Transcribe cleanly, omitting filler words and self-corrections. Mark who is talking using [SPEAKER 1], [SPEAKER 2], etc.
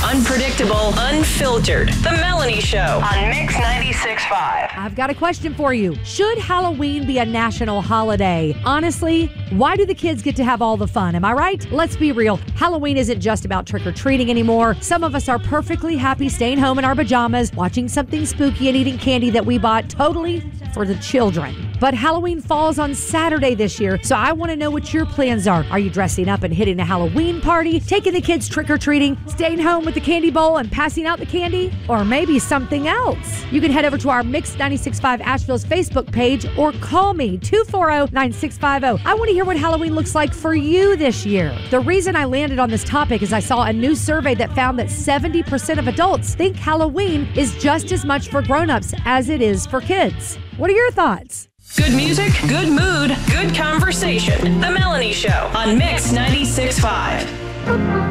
[SPEAKER 1] Unpredictable, unfiltered. The Melanie Show on Mix 96.5.
[SPEAKER 2] I've got a question for you. Should Halloween be a national holiday? Honestly, why do the kids get to have all the fun? Am I right? Let's be real. Halloween isn't just about trick-or-treating anymore. Some of us are perfectly happy staying home in our pajamas, watching something spooky and eating candy that we bought totally for the children. But Halloween falls on Saturday this year, so I want to know what your plans are. Are you dressing up and hitting a Halloween party, taking the kids trick-or-treating, staying home with the candy bowl and passing out the candy, or maybe something else? You can head over to our Mix 96.5 Asheville's Facebook page or call me 240-9650. I want to hear what Halloween looks like for you this year. The reason I landed on this topic is I saw a new survey that found that 70% of adults think Halloween is just as much for grown-ups as it is for kids. What are your thoughts?
[SPEAKER 1] Good music, good mood, good conversation. The Melanie Show on Mix 96.5.